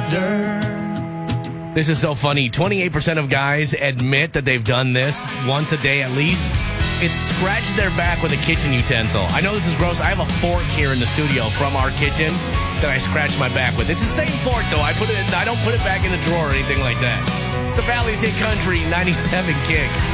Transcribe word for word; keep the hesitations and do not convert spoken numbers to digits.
dirt. This is so funny. twenty-eight percent of guys admit that they've done this once a day at least. It's scratched their back with a kitchen utensil. I know this is gross. I have a fork here in the studio from our kitchen that I scratch my back with. It's the same fork, though. I put it. I don't put it back in the drawer or anything like that. It's a Valley's Hit Country ninety-seven Kick.